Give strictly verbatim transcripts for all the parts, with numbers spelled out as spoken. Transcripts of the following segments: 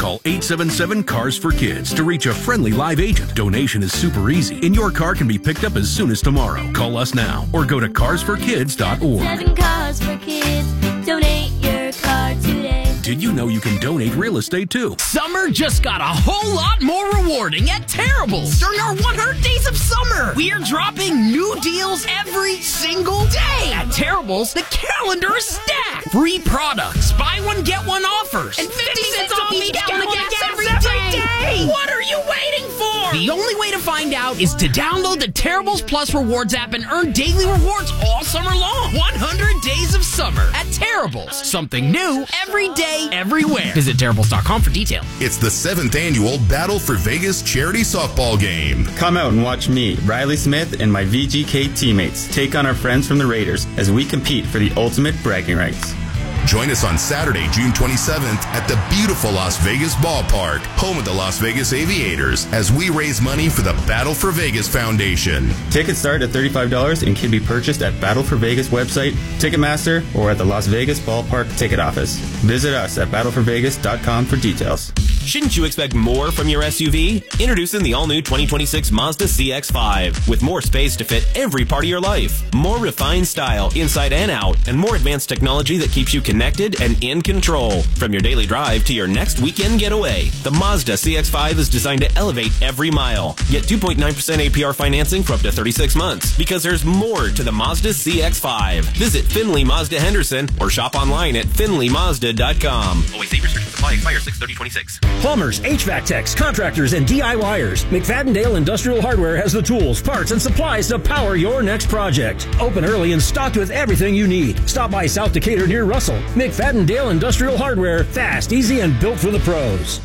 Call eight seven seven, C A R S for Kids to reach a friendly live agent. Donation is super easy, and your car can be picked up as soon as tomorrow. Call us now or go to cars for kids dot org. Seven Cars for Kids. Donate your car today. Did you know you can donate real estate too? Summer just got a whole lot more rewarding at Terrible's. During our one hundred days of summer, we're dropping new deals every single day. At Terrible's, the calendar is stacked. Free products, buy one, get one offers, and fifty cents off each gallon of gas every day. What are you waiting for? The only way to find out is to download the Terrible's Plus Rewards app and earn daily rewards all summer long. one hundred days of summer at Terrible's. Something new every day, everywhere. Visit Terrible's dot com for details. It's the seventh annual Battle for Vegas charity softball game. Come out and watch me, Riley Smith, and my V G K teammates take on our friends from the Raiders as we compete for the ultimate bragging rights. Join us on Saturday, June twenty-seventh at the beautiful Las Vegas Ballpark, home of the Las Vegas Aviators, as we raise money for the Battle for Vegas Foundation. Tickets start at thirty-five dollars and can be purchased at Battle for Vegas website, Ticketmaster, or at the Las Vegas Ballpark ticket office. Visit us at battle for vegas dot com for details. Shouldn't you expect more from your S U V? Introducing the all-new twenty twenty-six Mazda C X five. With more space to fit every part of your life. More refined style, inside and out, and more advanced technology that keeps you connected and in control. From your daily drive to your next weekend getaway, the Mazda C X five is designed to elevate every mile. Get two point nine percent A P R financing for up to thirty-six months. Because there's more to the Mazda C X five. Visit Finley Mazda Henderson or shop online at finley mazda dot com. Always save restrictions apply. Expire six thirty twenty-six. Plumbers, H V A C techs, contractors, and DIYers. McFadden-Dale Industrial Hardware has the tools, parts, and supplies to power your next project. Open early and stocked with everything you need. Stop by South Decatur near Russell. McFadden-Dale Industrial Hardware. Fast, easy, and built for the pros.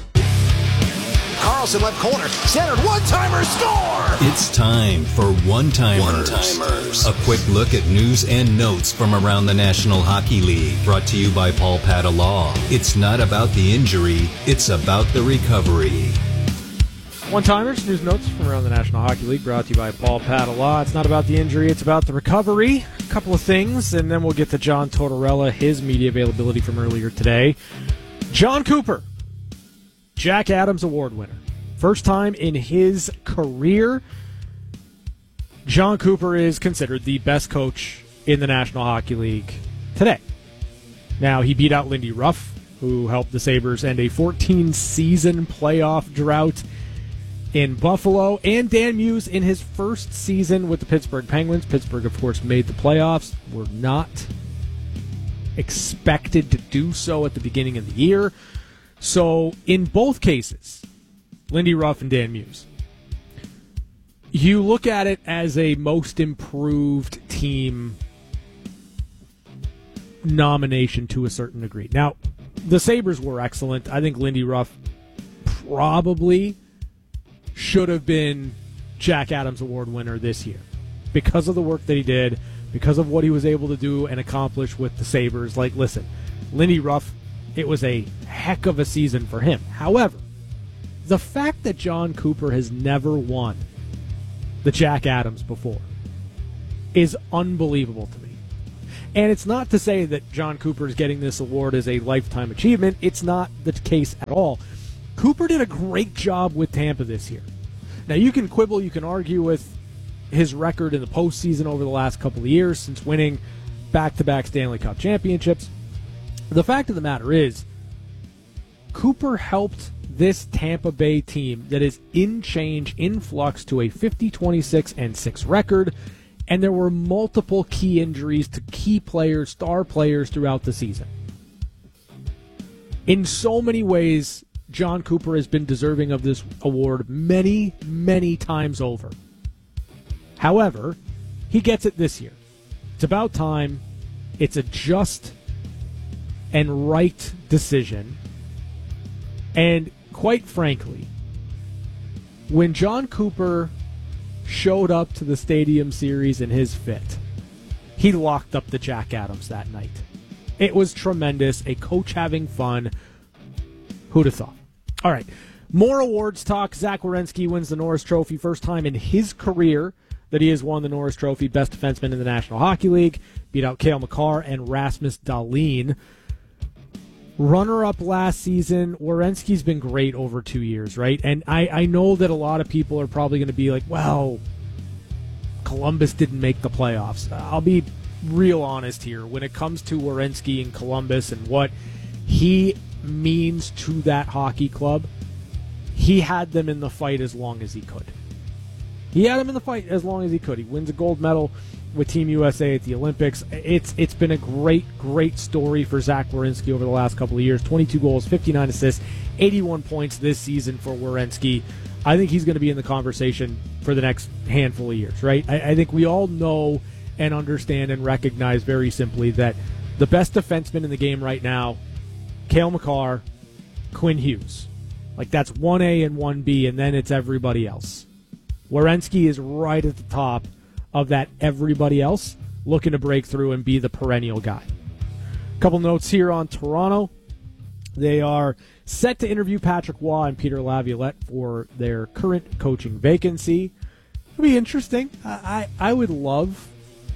Carlson left corner, centered, one-timer, score! It's time for One-Timers. One-Timers. A quick look at news and notes from around the National Hockey League. Brought to you by Paul Pata Law. It's not about the injury, it's about the recovery. One-Timers, news notes from around the National Hockey League, brought to you by Paul Pata Law. It's not about the injury, it's about the recovery. A couple of things, and then we'll get to John Tortorella, his media availability from earlier today. John Cooper, Jack Adams Award winner. First time in his career, John Cooper is considered the best coach in the National Hockey League today. Now, he beat out Lindy Ruff, who helped the Sabres end a fourteen-season playoff drought in Buffalo, and Dan Muse in his first season with the Pittsburgh Penguins. Pittsburgh, of course, made the playoffs. Were not expected to do so at the beginning of the year. So, in both cases, Lindy Ruff and Dan Muse, you look at it as a most improved team nomination to a certain degree. Now, the Sabres were excellent. I think Lindy Ruff probably should have been Jack Adams Award winner this year because of the work that he did, because of what he was able to do and accomplish with the Sabres. Like, listen, Lindy Ruff, it was a heck of a season for him. However, the fact that John Cooper has never won the Jack Adams before is unbelievable to me. And it's not to say that John Cooper is getting this award as a lifetime achievement. It's not the case at all. Cooper did a great job with Tampa this year. Now, you can quibble, you can argue with his record in the postseason over the last couple of years since winning back-to-back Stanley Cup championships. The fact of the matter is, Cooper helped this Tampa Bay team that is in change, in flux to a fifty, twenty-six, and six record, and there were multiple key injuries to key players, star players throughout the season. In so many ways, John Cooper has been deserving of this award many, many times over. However, he gets it this year. It's about time. It's a just and right decision. And quite frankly, when John Cooper showed up to the Stadium Series in his fit, he locked up the Jack Adams that night. It was tremendous. A coach having fun. Who'd have thought? All right. More awards talk. Zach Werenski wins the Norris Trophy. First time in his career that he has won the Norris Trophy. Best defenseman in the National Hockey League. Beat out Cale Makar and Rasmus Dahlin. runner-up last season. Werenski's been great over two years, right? And I, I know that a lot of people are probably going to be like, well, Columbus didn't make the playoffs. I'll be real honest here. When it comes to Werenski and Columbus and what he means to that hockey club, he had them in the fight as long as he could. He had them in the fight as long as he could. He wins a gold medal with Team U S A at the Olympics. It's It's been a great, great story for Zach Werenski over the last couple of years. twenty-two goals, fifty-nine assists, eighty-one points this season for Werenski. I think he's going to be in the conversation for the next handful of years, right? I, I think we all know and understand and recognize very simply that the best defenseman in the game right now, Cale Makar, Quinn Hughes. Like, that's one A and one B, and then it's everybody else. Werenski is right at the top of that everybody else, looking to break through and be the perennial guy. A couple notes here on Toronto. They are set to interview Patrick Waugh and Peter Laviolette for their current coaching vacancy. It'll be interesting. I, I, I would love,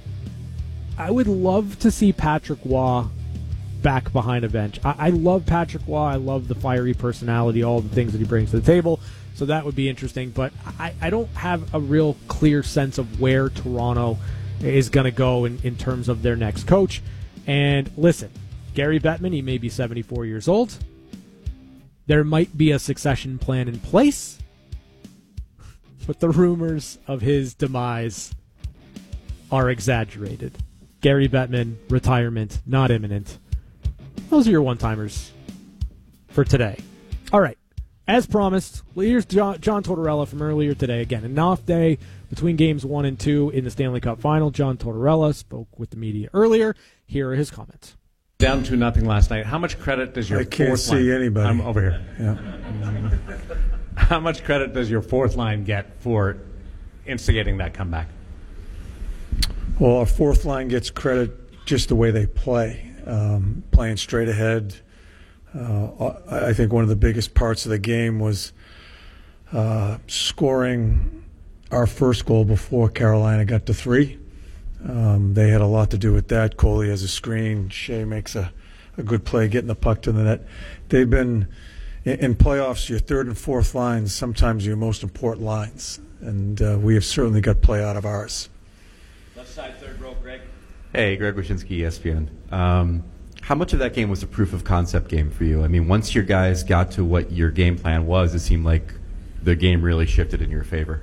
I would love to see Patrick Waugh back behind a bench. I, I love Patrick Waugh. I love the fiery personality, all the things that he brings to the table. So that would be interesting. But I, I don't have a real clear sense of where Toronto is going to go in, in terms of their next coach. And listen, Gary Bettman, he may be seventy-four years old. There might be a succession plan in place. But the rumors of his demise are exaggerated. Gary Bettman, retirement, not imminent. Those are your one-timers for today. All right. As promised, here's John, John Tortorella from earlier today. Again, an off day between games one and two in the Stanley Cup Final. John Tortorella spoke with the media earlier. Here are his comments. Down to nothing last night. How much credit does your I can't fourth see line, anybody. I'm over here. Yeah. How much credit does your fourth line get for instigating that comeback? Well, our fourth line gets credit just the way they play, um, playing straight ahead. Uh, I think one of the biggest parts of the game was uh, scoring our first goal before Carolina got to three. Um, they had a lot to do with that. Coley has a screen. Shea makes a, a good play getting the puck to the net. They've been, in, in playoffs, your third and fourth lines, sometimes your most important lines. And uh, we have certainly got play out of ours. Left side, third row, Greg. Hey, Greg Wyshynski, E S P N. Um, how much of that game was a proof of concept game for you? I mean, once your guys got to what your game plan was, it seemed like the game really shifted in your favor.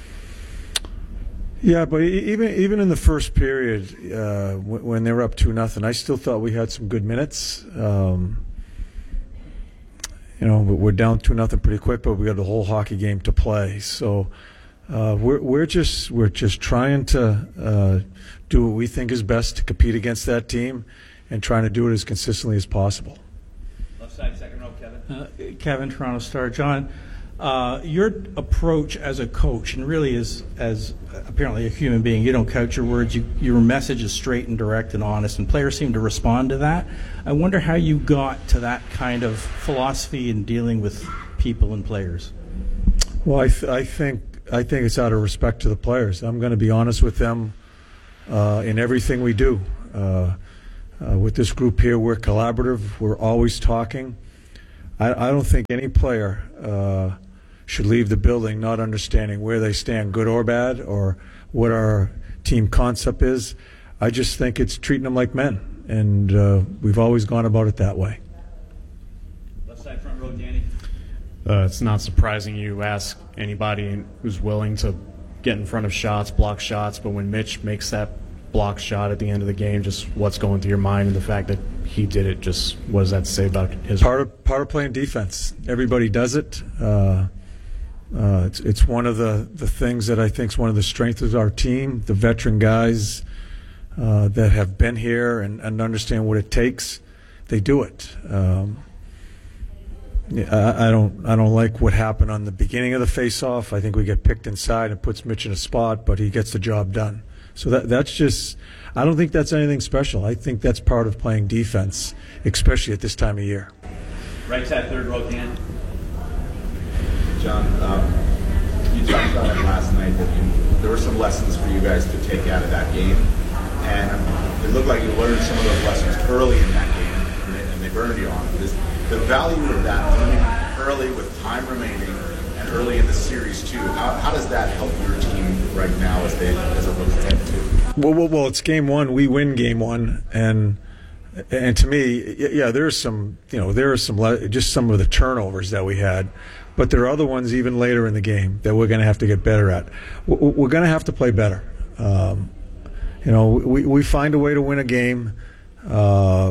Yeah, but even even in the first period, uh, w- when they were up two nothing, I still thought we had some good minutes. Um, you know, we're down two nothing pretty quick, but we got the whole hockey game to play. So uh, we're we're just we're just trying to uh, do what we think is best to compete against that team, and trying to do it as consistently as possible. Left side, second row, Kevin. Uh, Kevin, Toronto Star. John, uh, your approach as a coach, and really as as apparently a human being, you don't couch your words. You, your message is straight and direct and honest, and players seem to respond to that. I wonder how you got to that kind of philosophy in dealing with people and players. Well, I, th- I think I think it's out of respect to the players. I'm going to be honest with them uh, in everything we do. Uh, Uh, with this group here, we're collaborative. We're always talking. I, I don't think any player uh, should leave the building not understanding where they stand, good or bad, or what our team concept is. I just think it's treating them like men, and uh, we've always gone about it that way. Left side, front row, Danny. Uh, it's not surprising you ask anybody who's willing to get in front of shots, block shots, but when Mitch makes that block shot at the end of the game, just what's going through your mind, and the fact that he did it, just what does that say about his part of part of playing defense? Everybody does it. Uh, uh, it's it's one of the, the things that I think is one of the strengths of our team. The veteran guys uh, that have been here and, and understand what it takes, they do it. Um, yeah, I, I don't I don't like what happened on the beginning of the face-off. I think we get picked inside and puts Mitch in a spot, but he gets the job done. So that that's just, I don't think that's anything special. I think that's part of playing defense, especially at this time of year. Right side, third row, Dan. John, um, you talked about it last night that you, there were some lessons for you guys to take out of that game, and it looked like you learned some of those lessons early in that game, and that burned you on. This, the value of that winning early with time remaining and early in the series too. How, how does that help your team right now as they as it looks ahead to? Well, well, well, it's game one. We win game one, and and to me, yeah, there's some, you know, there are some just some of the turnovers that we had, but there are other ones even later in the game that we're going to have to get better at. We're going to have to play better. Um, you know, we we find a way to win a game. Uh,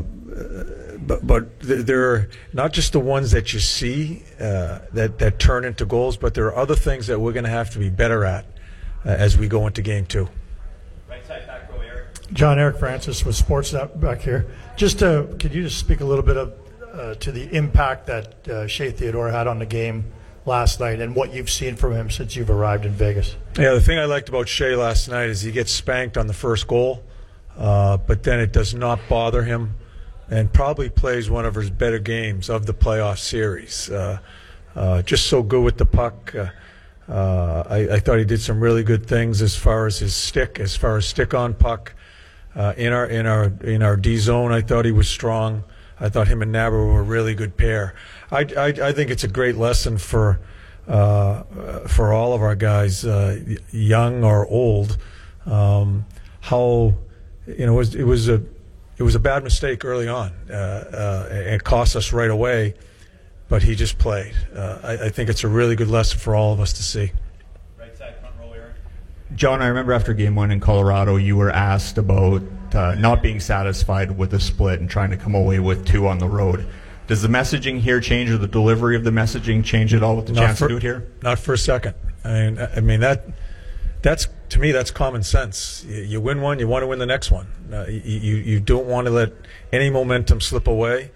but but they're not just the ones that you see uh, that that turn into goals, but there are other things that we're going to have to be better at uh, as we go into game two. Right side back row, Eric. John, Eric Francis with Sportsnet back here. Just uh, could you just speak a little bit of uh, to the impact that uh, Shea Theodore had on the game last night and what you've seen from him since you've arrived in Vegas? Yeah, the thing I liked about Shea last night is he gets spanked on the first goal. Uh, but then it does not bother him, and probably plays one of his better games of the playoff series. Uh, uh, just so good with the puck. Uh, uh, I, I thought he did some really good things as far as his stick, as far as stick on puck. Uh, in our in our in our D zone, I thought he was strong. I thought him and Naber were a really good pair. I, I, I think it's a great lesson for uh, for all of our guys, uh, young or old, um, how. You know, it was, it was a it was a bad mistake early on. Uh, uh, it cost us right away, but he just played. Uh, I, I think it's a really good lesson for all of us to see. Right side front row, Aaron. John, I remember after game one in Colorado, you were asked about uh, not being satisfied with the split and trying to come away with two on the road. Does the messaging here change, or the delivery of the messaging change at all with the Not chance for, to do it here? Not for a second. I mean, I mean that. That's, to me, that's common sense. You, you win one, you want to win the next one. Uh, you, you you don't want to let any momentum slip away.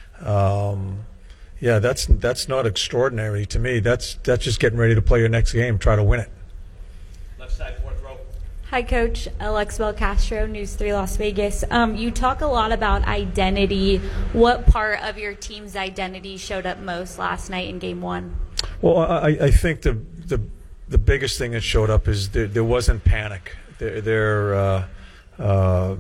Um, yeah, that's that's not extraordinary to me. That's that's just getting ready to play your next game, try to win it. Left side fourth row. Hi, Coach. Alex Belcastro, News three Las Vegas. Um, you talk a lot about identity. What part of your team's identity showed up most last night in Game One? Well, I, I think the the the biggest thing that showed up is there, there wasn't panic. There, there uh, uh,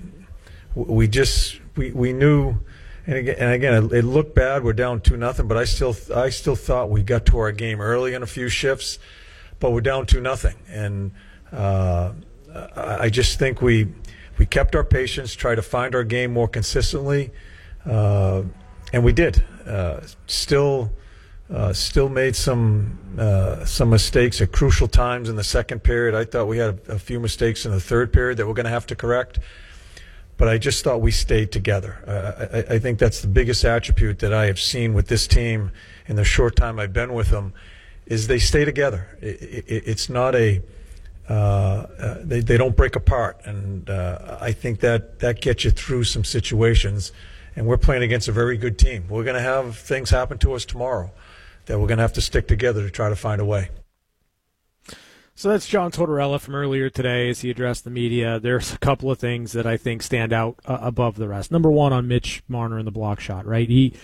we just we, we knew, and again, and again it, it looked bad. We're down two nothing, but I still I still thought we got to our game early in a few shifts, but we're down two nothing, and uh, I, I just think we we kept our patience, tried to find our game more consistently, uh, and we did. Uh, still. Uh, still made some uh, some mistakes at crucial times in the second period. I thought we had a, a few mistakes in the third period that we're going to have to correct. But I just thought we stayed together. Uh, I, I think that's the biggest attribute that I have seen with this team in the short time I've been with them, is they stay together. It, it, it's not a uh, uh, they they don't break apart, and uh, I think that that gets you through some situations. And we're playing against a very good team. We're going to have things happen to us tomorrow that we're going to have to stick together to try to find a way. So that's John Tortorella from earlier today as he addressed the media. There's a couple of things that I think stand out uh, above the rest. Number one, on Mitch Marner and the block shot, right? He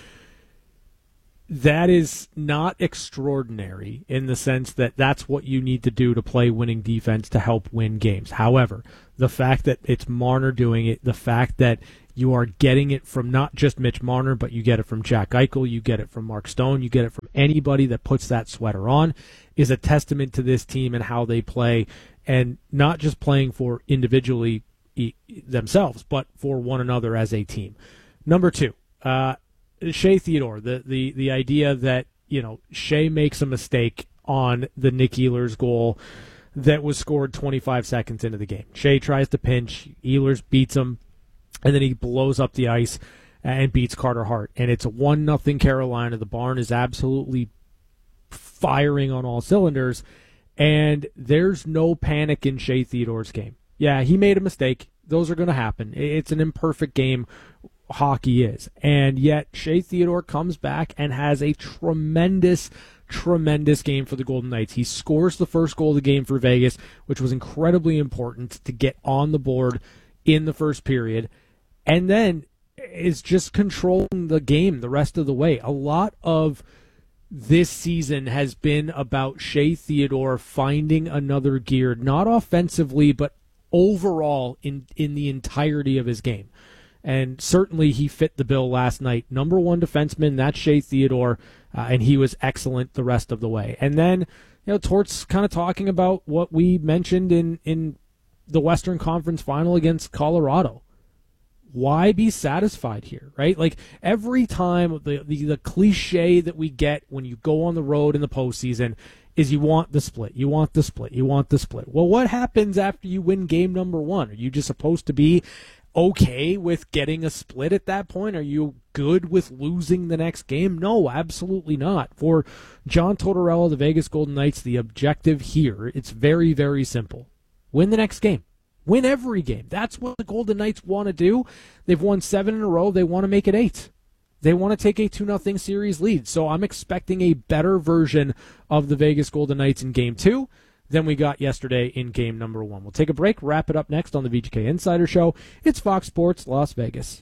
that is not extraordinary in the sense that that's what you need to do to play winning defense to help win games. However, the fact that it's Marner doing it, the fact that you are getting it from not just Mitch Marner, but you get it from Jack Eichel, you get it from Mark Stone, you get it from anybody that puts that sweater on, is a testament to this team and how they play, and not just playing for individually themselves, but for one another as a team. Number two, uh, Shea Theodore, the, the, the idea that, you know, Shea makes a mistake on the Nick Ehlers goal that was scored twenty-five seconds into the game. Shea tries to pinch, Ehlers beats him, and then he blows up the ice and beats Carter Hart. And it's a one nothing Carolina. The barn is absolutely firing on all cylinders, and there's no panic in Shea Theodore's game. Yeah, he made a mistake. Those are going to happen. It's an imperfect game. Hockey is. And yet Shea Theodore comes back and has a tremendous, tremendous game for the Golden Knights. He scores the first goal of the game for Vegas, which was incredibly important to get on the board in the first period, and then is just controlling the game the rest of the way. A lot of this season has been about Shea Theodore finding another gear, not offensively, but overall in, in the entirety of his game. And certainly he fit the bill last night. Number one defenseman, that's Shea Theodore, uh, and he was excellent the rest of the way. And then, you know, Tort's kind of talking about what we mentioned in, in the Western Conference Final against Colorado. Why be satisfied here, right? Like, every time, the, the, the cliche that we get when you go on the road in the postseason is you want the split, you want the split, you want the split. Well, what happens after you win game number one? Are you just supposed to be okay with getting a split at that point? Are you good with losing the next game? No, absolutely not. For John Tortorella, the Vegas Golden Knights, the objective here, it's very, very simple. Win the next game. Win every game. That's what the Golden Knights want to do. They've won seven in a row. They want to make it eight. They want to take a two nothing series lead. So I'm expecting a better version of the Vegas Golden Knights in game two than we got yesterday in game number one. We'll take a break, wrap it up next on the V G K Insider Show. It's Fox Sports Las Vegas.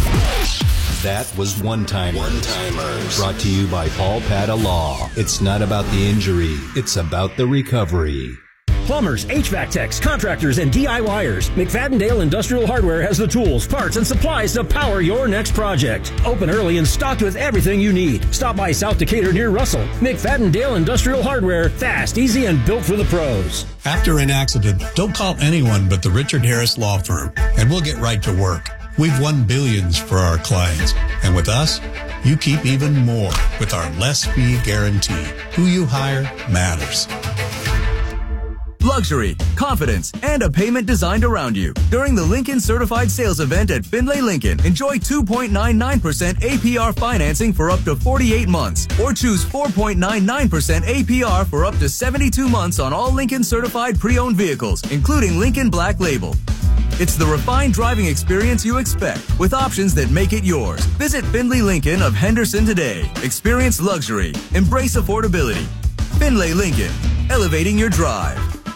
That was One Timers. One Timers. Brought to you by Paul Pata Law. It's not about the injury, it's about the recovery. Plumbers, H V A C techs, contractors, and D I Y ers. McFadden-Dale Industrial Hardware has the tools, parts, and supplies to power your next project. Open early and stocked with everything you need. Stop by South Decatur near Russell. McFadden-Dale Industrial Hardware. Fast, easy, and built for the pros. After an accident, don't call anyone but the Richard Harris Law Firm, and we'll get right to work. We've won billions for our clients, and with us, you keep even more with our less fee guarantee. Who you hire matters. Luxury, confidence, and a payment designed around you. During the Lincoln Certified Sales Event at Findlay Lincoln, enjoy two point nine nine percent A P R financing for up to forty-eight months, or choose four point nine nine percent A P R for up to seventy-two months on all Lincoln Certified pre-owned vehicles, including Lincoln Black Label. It's the refined driving experience you expect, with options that make it yours. Visit Findlay Lincoln of Henderson today. Experience luxury. Embrace affordability. Findlay Lincoln, elevating your drive.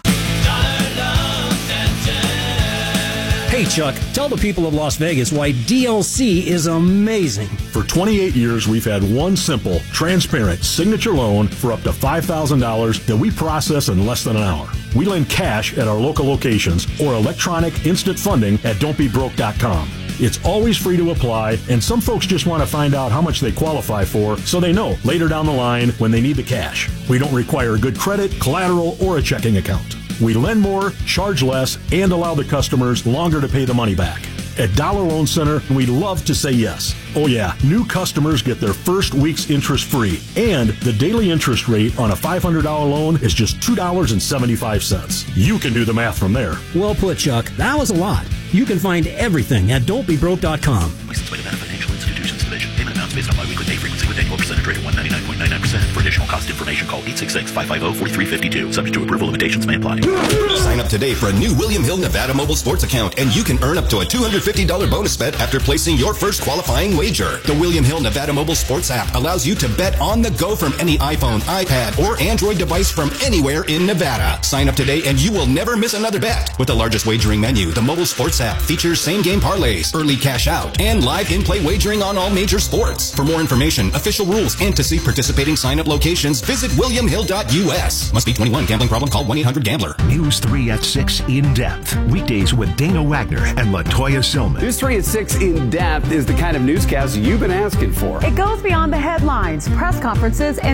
Hey, Chuck, tell the people of Las Vegas why D L C is amazing. For twenty-eight years, we've had one simple, transparent signature loan for up to five thousand dollars that we process in less than an hour. We lend cash at our local locations or electronic instant funding at don't be broke dot com. It's always free to apply, and some folks just want to find out how much they qualify for so they know later down the line when they need the cash. We don't require good credit, collateral, or a checking account. We lend more, charge less, and allow the customers longer to pay the money back. At Dollar Loan Center, we love to say yes. Oh yeah, new customers get their first week's interest free, and the daily interest rate on a five hundred dollars loan is just two dollars and seventy-five cents. You can do the math from there. Well put, Chuck. That was a lot. You can find everything at don't be broke dot com. Licensed by Nevada Financial Institutions Division. Payment amounts based on biweekly pay frequency with annual percentage rate of one ninety-nine point nine nine percent. For additional cost information, call eight six six, five five zero, four three five two. Subject to approval, limitations may apply. Sign up today for a new William Hill Nevada Mobile Sports account, and you can earn up to a two hundred fifty dollars bonus bet after placing your first qualifying wager. The William Hill Nevada Mobile Sports app allows you to bet on the go from any iPhone, iPad, or Android device from anywhere in Nevada. Sign up today and you will never miss another bet. With the largest wagering menu, the mobile sports app features same-game parlays, early cash out, and live in-play wagering on all major sports. For more information, official rules, and to see participating sign-up locations, visit william hill dot u s. Must be twenty-one. Gambling problem? Call one eight hundred gambler. News three at six In Depth. Weekdays with Dana Wagner and LaToya Silman. News three at six In Depth is the kind of newscast you've been asking for. It goes beyond the headlines, press conferences, and